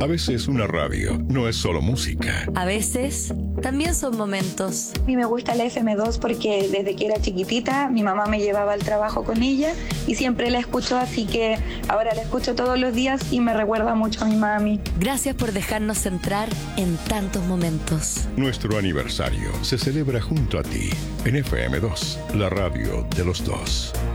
A veces una radio no es solo música. A veces también son momentos. A mí me gusta la FM2 porque desde que era chiquitita mi mamá me llevaba al trabajo con ella y siempre la escucho, así que ahora la escucho todos los días y me recuerda mucho a mi mami. Gracias por dejarnos entrar en tantos momentos. Nuestro aniversario se celebra junto a ti en FM2, la radio de los dos.